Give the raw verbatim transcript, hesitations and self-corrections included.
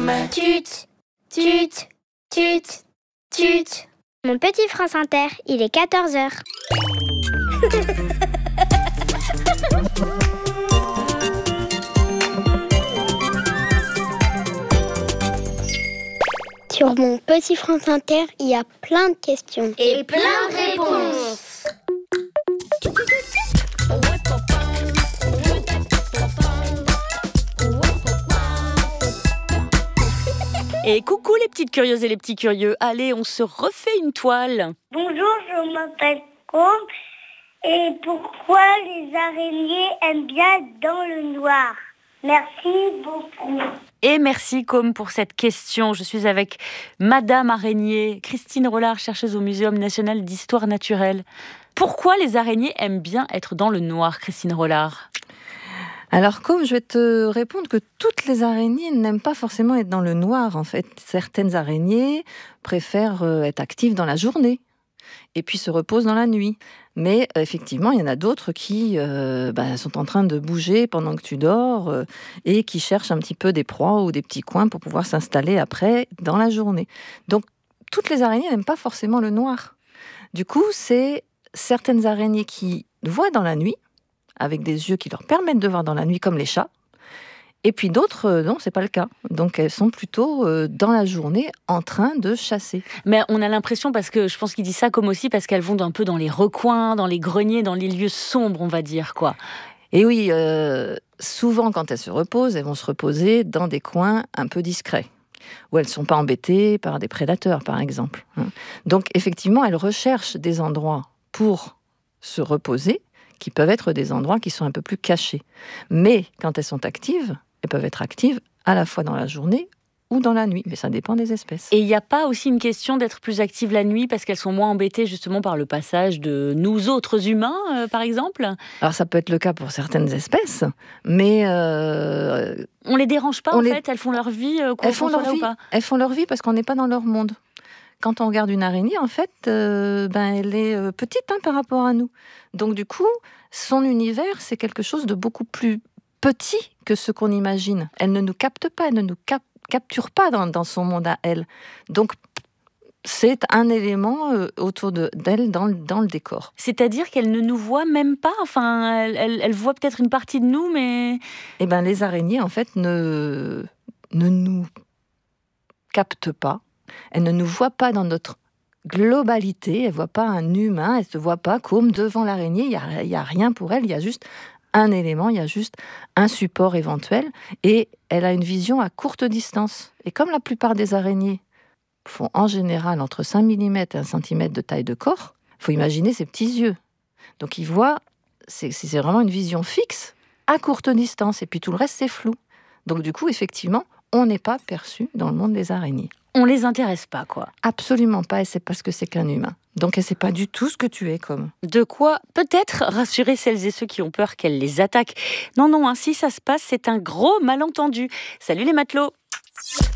Comme tut, tut, tut, tut. Mon petit France Inter, il est quatorze heures. Sur mon petit France Inter, il y a plein de questions. Et plein de réponses. Et coucou les petites curieuses et les petits curieux. Allez, on se refait une toile. Bonjour, je m'appelle Combe. Et pourquoi les araignées aiment bien être dans le noir? Merci beaucoup. Et merci Com pour cette question. Je suis avec Madame Araignée, Christine Rollard, chercheuse au Muséum national d'histoire naturelle. Pourquoi les araignées aiment bien être dans le noir, Christine Rollard? Alors, comme je vais te répondre que toutes les araignées n'aiment pas forcément être dans le noir. En fait, certaines araignées préfèrent être actives dans la journée et puis se reposent dans la nuit. Mais euh, effectivement, il y en a d'autres qui euh, bah, sont en train de bouger pendant que tu dors euh, et qui cherchent un petit peu des proies ou des petits coins pour pouvoir s'installer après dans la journée. Donc, toutes les araignées n'aiment pas forcément le noir. Du coup, c'est certaines araignées qui voient dans la nuit, avec des yeux qui leur permettent de voir dans la nuit, comme les chats. Et puis d'autres, euh, non, c'est pas le cas. Donc elles sont plutôt euh, dans la journée en train de chasser. Mais on a l'impression, parce que je pense qu'il dit ça comme aussi, parce qu'elles vont un peu dans les recoins, dans les greniers, dans les lieux sombres, on va dire, quoi. Et oui, euh, souvent quand elles se reposent, elles vont se reposer dans des coins un peu discrets, où elles ne sont pas embêtées par des prédateurs, par exemple. Donc effectivement, elles recherchent des endroits pour se reposer, qui peuvent être des endroits qui sont un peu plus cachés. Mais quand elles sont actives, elles peuvent être actives à la fois dans la journée ou dans la nuit. Mais ça dépend des espèces. Et il n'y a pas aussi une question d'être plus actives la nuit parce qu'elles sont moins embêtées justement par le passage de nous autres humains, euh, par exemple? Alors ça peut être le cas pour certaines espèces, mais... Euh, on les dérange pas en les... fait? Elles font leur vie euh, elles font leur vie. Ou pas? Elles font leur vie parce qu'on n'est pas dans leur monde. Quand on regarde une araignée, en fait, euh, ben, elle est euh, petite hein, par rapport à nous. Donc du coup, son univers, c'est quelque chose de beaucoup plus petit que ce qu'on imagine. Elle ne nous capte pas, elle ne nous cap- capture pas dans, dans son monde à elle. Donc c'est un élément euh, autour de, d'elle dans, dans le décor. C'est-à-dire qu'elle ne nous voit même pas? Enfin, elle, elle, elle voit peut-être une partie de nous, mais... Eh bien, les araignées, en fait, ne, ne nous captent pas. Elle ne nous voit pas dans notre globalité, elle ne voit pas un humain, elle ne se voit pas comme devant l'araignée, il n'y a, y a rien pour elle, il y a juste un élément, il y a juste un support éventuel, et elle a une vision à courte distance. Et comme la plupart des araignées font en général entre cinq millimètres et un centimètre de taille de corps, il faut imaginer ses petits yeux. Donc ils voient, c'est, c'est vraiment une vision fixe, à courte distance, et puis tout le reste c'est flou. Donc du coup, effectivement, on n'est pas perçu dans le monde des araignées. On les intéresse pas, quoi. Absolument pas, et c'est parce que c'est qu'un humain. Donc elle sait pas du tout ce que tu es comme. De quoi peut-être rassurer celles et ceux qui ont peur qu'elle les attaque. Non, non, ainsi ça se passe, c'est un gros malentendu. Salut les matelots!